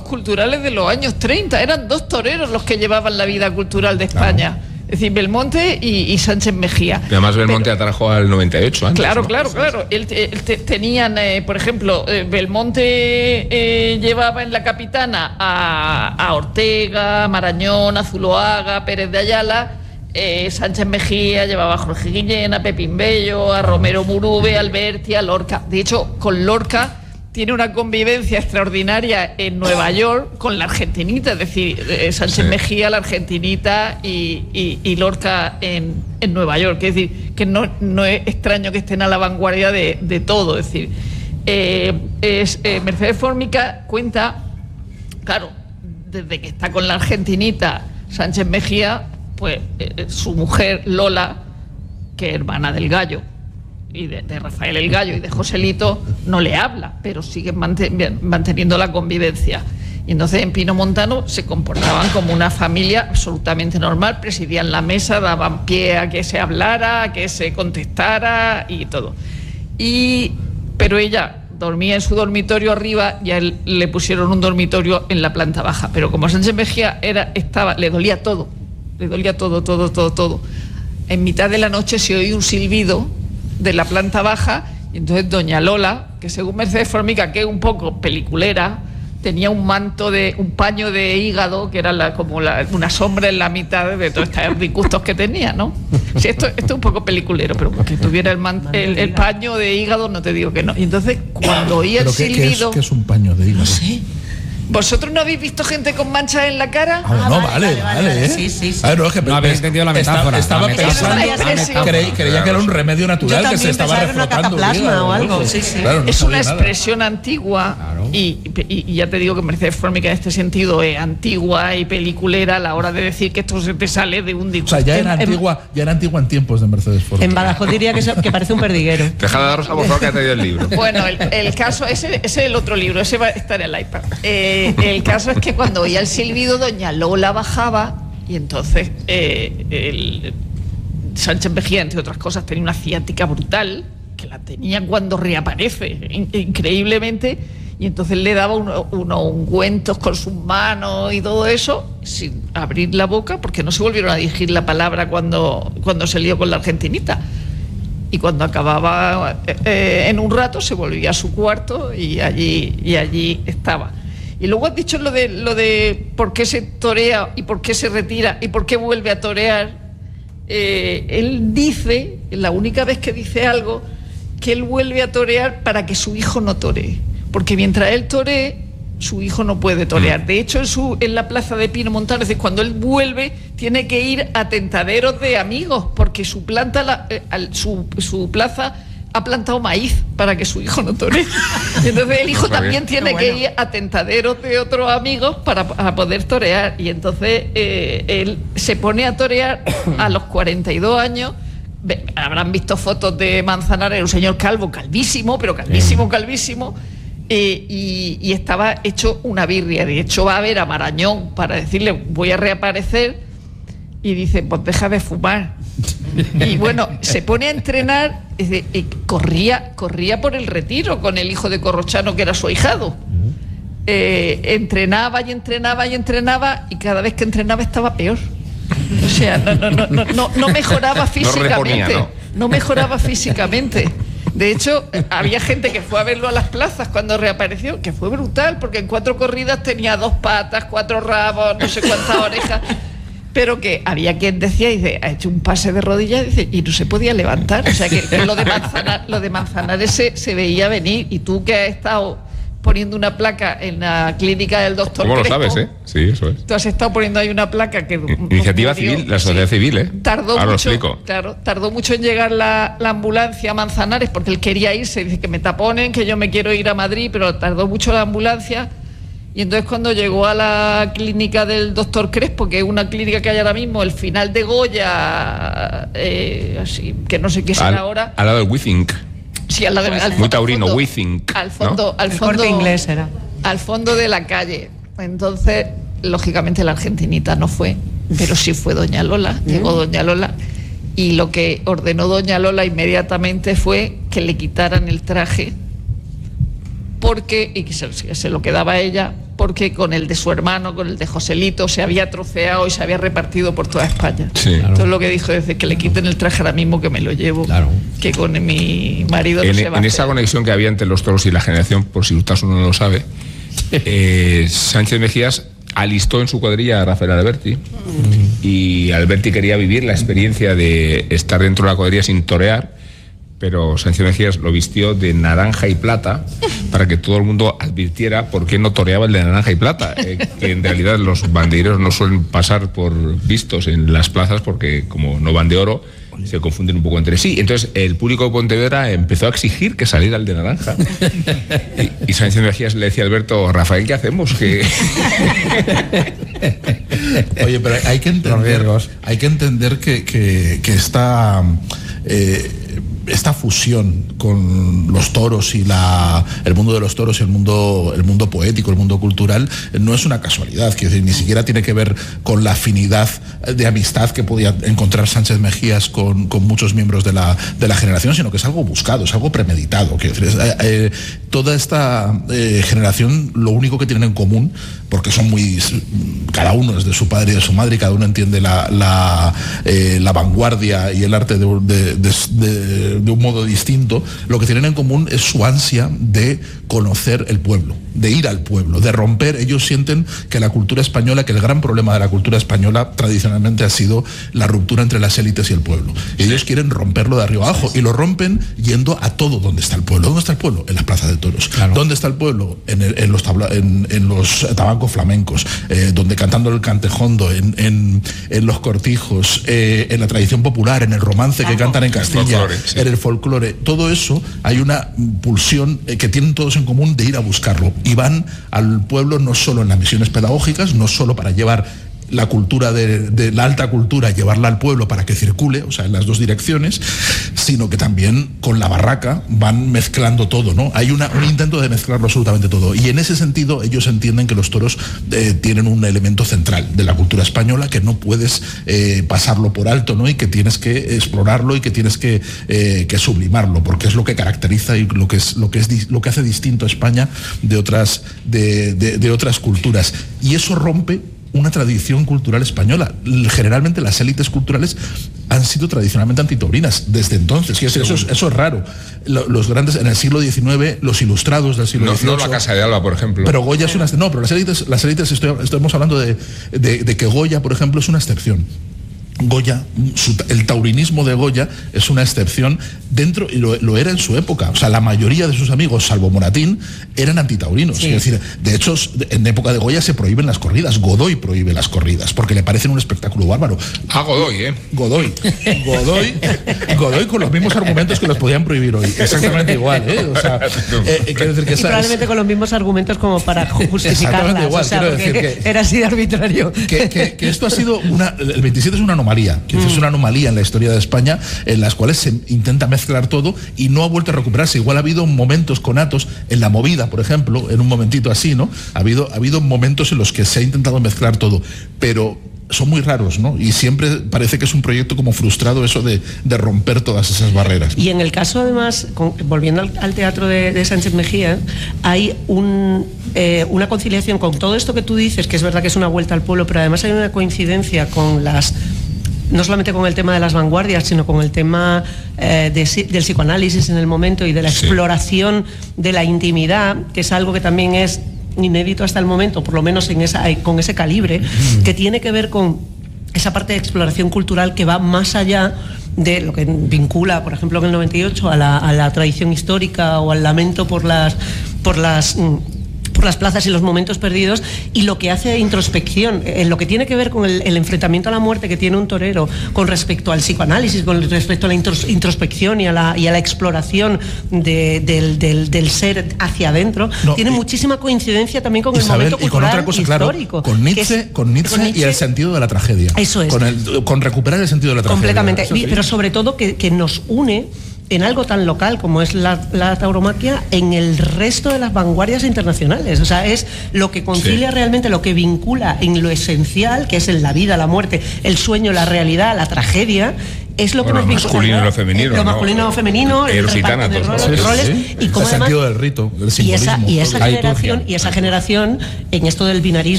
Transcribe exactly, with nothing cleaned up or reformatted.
culturales de los años treinta. Eran dos toreros los que llevaban la vida cultural de España. Claro. Es decir, Belmonte y, y Sánchez Mejía. Y además Belmonte Pero, atrajo al noventa y ocho antes. Claro, ¿no? claro, claro. Él, él te, tenían, eh, por ejemplo, eh, Belmonte eh, llevaba en la capitana a, a Ortega, Marañón, a Zuloaga, Pérez de Ayala. Eh, Sánchez Mejía llevaba a Jorge Guillén, a Pepín Bello, a Romero Murube, a Alberti, a Lorca. De hecho, con Lorca tiene una convivencia extraordinaria en Nueva York con la argentinita, es decir, eh, Sánchez sí. Mejía, la argentinita y, y, y Lorca en, en Nueva York. Es decir, que no, no es extraño que estén a la vanguardia de, de todo. Es decir, eh, es, eh, Mercedes Formica cuenta, claro, desde que está con la argentinita Sánchez Mejía, pues eh, su mujer Lola, que es hermana del Gallo, y de, de Rafael el Gallo y de Joselito, no le habla, pero siguen manten, manteniendo la convivencia. Y entonces en Pino Montano se comportaban como una familia absolutamente normal, presidían la mesa, daban pie a que se hablara, a que se contestara y todo. Y, pero ella dormía en su dormitorio arriba y a él le pusieron un dormitorio en la planta baja. Pero como Sánchez Mejía era, estaba, le dolía todo, le dolía todo, todo, todo, todo. En mitad de la noche se oía un silbido de la planta baja y entonces doña Lola, que según Mercedes Formica, que es un poco peliculera, tenía un manto de un paño de hígado que era la, como la, una sombra en la mitad de todos estos disgustos que tenía, ¿no? Sí, esto, esto es un poco peliculero, pero que tuviera el, man, el, el paño de hígado no te digo que no. Y entonces cuando oía el qué, silbido, ¿qué es, qué es un paño de hígado? No sé. ¿Vosotros no habéis visto gente con manchas en la cara? Ah, no, vale, vale, vale, vale, ¿eh? Sí, sí, sí. A ver, no, es que no habéis entendido la metáfora. Estaba, estaba la metáfora. pensando, creí, creía que era un remedio natural que se estaba reflotando. Plasma o algo, sí, sí. Claro, no es una nada. expresión antigua, claro. y, y, y ya te digo que Mercedes Formica en este sentido es antigua y peliculera a la hora de decir que esto se te sale de un disgusto. O sea, ya era antigua, ya era antigua en tiempos de Mercedes Formica. En Badajoz diría que, que parece un perdiguero. Deja de daros a vosotros que ha traído el libro. Bueno, el, el caso, ese, ese es el otro libro, ese va a estar en el iPad. Eh, el caso es que cuando oía el silbido, doña Lola bajaba y entonces eh, el, Sánchez Mejía, entre otras cosas, tenía una ciática brutal, que la tenía cuando reaparece, in, increíblemente, y entonces le daba unos uno ungüentos con sus manos y todo eso, sin abrir la boca, porque no se volvieron a dirigir la palabra cuando, cuando se lió con la argentinita. Y cuando acababa eh, en un rato, se volvía a su cuarto y allí, y allí estaba. Y luego has dicho lo de, lo de por qué se torea y por qué se retira y por qué vuelve a torear. Eh, él dice, la única vez que dice algo, que él vuelve a torear para que su hijo no toree. Porque mientras él toree, su hijo no puede torear. De hecho, en, su, en la plaza de Pino Montano, es decir, cuando él vuelve, tiene que ir a tentaderos de amigos, porque su, planta, la, eh, su, su plaza ha plantado maíz para que su hijo no toree. Y entonces el hijo también tiene que ir a tentaderos de otros amigos para, para poder torear. Y entonces eh, él se pone a torear a los cuarenta y dos años. Habrán visto fotos de Manzanares, un señor calvo, calvísimo, pero calvísimo, calvísimo. Eh, y, y estaba hecho una birria. De hecho, va a ver a Marañón para decirle, voy a reaparecer. Y dice, pues deja de fumar. Y bueno, se pone a entrenar, y corría, corría por el Retiro con el hijo de Corrochano, que era su ahijado. Eh, entrenaba y entrenaba y entrenaba, y cada vez que entrenaba estaba peor. O sea, no, no, no, no, no, no mejoraba físicamente. No reponía, ¿no? No mejoraba físicamente. De hecho, había gente que fue a verlo a las plazas cuando reapareció, que fue brutal, porque en cuatro corridas tenía dos patas, cuatro rabos, no sé cuántas orejas. Pero que había quien decía, y dice, ha hecho un pase de rodillas, dice, y no se podía levantar. O sea, que, que lo de Manzanares, lo de Manzanares se, se veía venir. Y tú, que has estado poniendo una placa en la clínica del doctor ¿Cómo Crespo, lo sabes, eh? Sí, eso es. Tú has estado poniendo ahí una placa que... Iniciativa civil, la sociedad sí, civil, ¿eh? Tardó Ahora mucho, lo explico. Claro, tardó mucho en llegar la, la ambulancia a Manzanares, porque él quería irse, dice que me taponen, que yo me quiero ir a Madrid, pero tardó mucho la ambulancia. Y entonces cuando llegó a la clínica del doctor Crespo, que es una clínica que hay ahora mismo, el final de Goya, eh, así, que no sé qué será al, ahora. Al lado del WeThink. Sí, al lado del Muy fondo, taurino, WeThink. Al fondo, ¿no? al fondo, el Corte Inglés era. Al fondo de la calle. Entonces, lógicamente la argentinita no fue, pero sí fue doña Lola. ¿Mm? Llegó doña Lola. Y lo que ordenó doña Lola inmediatamente fue que le quitaran el traje, porque, y que se, se lo quedaba ella, porque con el de su hermano, con el de Joselito, se había troceado y se había repartido por toda España. Sí. Claro. Entonces lo que dijo es que le quiten el traje ahora mismo que me lo llevo, Claro. que con mi marido no En, se va en a esa hacer. conexión que había entre los toros y la generación, por si usted no lo sabe, eh, Sánchez Mejías alistó en su cuadrilla a Rafael Alberti, mm. y Alberti quería vivir la experiencia de estar dentro de la cuadrilla sin torear, pero Sánchez Mejías lo vistió de naranja y plata para que todo el mundo advirtiera por qué no toreaba el de naranja y plata, eh, que en realidad los banderilleros no suelen pasar por vistos en las plazas porque como no van de oro, se confunden un poco entre sí. Entonces el público de Pontevedra empezó a exigir que saliera el de naranja. Y, y Sánchez Mejías le decía a Alberto: Rafael, ¿qué hacemos? Que... Oye, pero hay que entender, hay que, entender que, que, que esta, eh, esta fusión con los toros y la, el mundo de los toros y el mundo, el mundo poético, el mundo cultural, no es una casualidad, quiero decir, ni siquiera tiene que ver con la afinidad de amistad que podía encontrar Sánchez Mejías con, con muchos miembros de la, de la generación, sino que es algo buscado, es algo premeditado. Quiero decir, es, eh, toda esta eh, generación, lo único que tienen en común, porque son muy, cada uno es de su padre y de su madre, y cada uno entiende la, la, eh, la vanguardia y el arte de, de, de, de, de un modo distinto, lo que tienen en común es su ansia de conocer el pueblo, de ir al pueblo, de romper. Ellos sienten que la cultura española, que el gran problema de la cultura española tradicionalmente ha sido la ruptura entre las élites y el pueblo. Y ellos quieren romperlo de arriba abajo, y lo rompen yendo a todo donde está el pueblo. ¿Dónde está el pueblo? En las plazas de toros. Claro. ¿Dónde está el pueblo? En, el, en los tabla, en, en los tabancos flamencos, eh, donde cantando el cantejondo, en, en, en los cortijos, eh, en la tradición popular, en el romance que cantan en Castilla, folclore, sí. en el folclore. Todo eso hay una pulsión eh, que tienen todos en común de ir a buscarlo, y van al pueblo no solo en las misiones pedagógicas, no solo para llevar la cultura de, de la alta cultura, llevarla al pueblo para que circule, o sea, en las dos direcciones, sino que también con la barraca van mezclando todo, ¿no? Hay una, un intento de mezclarlo absolutamente todo, y en ese sentido ellos entienden que los toros eh, tienen un elemento central de la cultura española que no puedes eh, pasarlo por alto, ¿no? Y que tienes que explorarlo y que tienes que, eh, que sublimarlo, porque es lo que caracteriza y lo que es lo que es lo que hace distinto a España de otras de, de, de otras culturas, y eso rompe una tradición cultural española. Generalmente las élites culturales han sido tradicionalmente antitaurinas desde entonces. Eso, eso, es, eso es raro. Los grandes, en el siglo diecinueve, los ilustrados del siglo dieciocho... No, no la Casa de Alba, por ejemplo. Pero Goya es una... No, pero las élites, las élites estoy, estamos hablando de, de, de que Goya, por ejemplo, es una excepción. Goya, su, el taurinismo de Goya es una excepción dentro, y lo, lo era en su época. O sea, la mayoría de sus amigos, salvo Moratín, eran antitaurinos. Sí. Es decir, de hecho, en época de Goya se prohíben las corridas. Godoy prohíbe las corridas porque le parecen un espectáculo bárbaro. Ah, Godoy, ¿eh? Godoy. Godoy, Godoy con los mismos argumentos que los podían prohibir hoy. Exactamente igual, ¿eh? O sea, eh, quiero decir que y probablemente es... con los mismos argumentos como para justificarlas. Igual, o sea, quiero decir que era así de arbitrario. Que, que, que esto ha sido una... El veintisiete es una anomalía. Que mm. es una anomalía en la historia de España, en las cuales se intenta mezclar todo y no ha vuelto a recuperarse. Igual ha habido momentos conatos en la movida, por ejemplo, en un momentito así, ¿no? Ha habido, ha habido momentos en los que se ha intentado mezclar todo, pero son muy raros, ¿no? Y siempre parece que es un proyecto como frustrado eso de, de romper todas esas barreras. Y en el caso, además, con, volviendo al, al teatro de, de Sánchez Mejía, hay un, eh, una conciliación con todo esto que tú dices, que es verdad que es una vuelta al pueblo, pero además hay una coincidencia con las... no solamente con el tema de las vanguardias, sino con el tema eh, de, del psicoanálisis en el momento y de la sí. exploración de la intimidad, que es algo que también es inédito hasta el momento, por lo menos en esa, con ese calibre, mm. que tiene que ver con esa parte de exploración cultural que va más allá de lo que vincula, por ejemplo, en el noventa y ocho a la, a la tradición histórica o al lamento por las... por las por las plazas y los momentos perdidos, y lo que hace introspección, en lo que tiene que ver con el, el enfrentamiento a la muerte que tiene un torero con respecto al psicoanálisis, con respecto a la intros, introspección y a la, y a la exploración de, del, del, del ser hacia adentro, no, tiene y, muchísima coincidencia también con Isabel, el momento cultural y con otra cosa, histórico. Claro, con Nietzsche, es, con, Nietzsche con Nietzsche y el sentido de la tragedia. Eso es. Con, el, con recuperar el sentido de la tragedia. Completamente. Eso, sí. Pero sobre todo que, que nos une en algo tan local como es la, la tauromaquia en el resto de las vanguardias internacionales. O sea, es lo que concilia sí. realmente, lo que vincula en lo esencial, que es en la vida, la muerte, el sueño, la realidad, la tragedia, es lo que bueno, nos lo masculino y lo femenino. Lo ¿no? masculino y lo femenino, el Eros y reparto de tánatos, ¿no? roles, Sí, roles sí. y cómo el además, sentido del rito, del y esa, simbolismo. y esa todo. generación y esa generación en esto del binarismo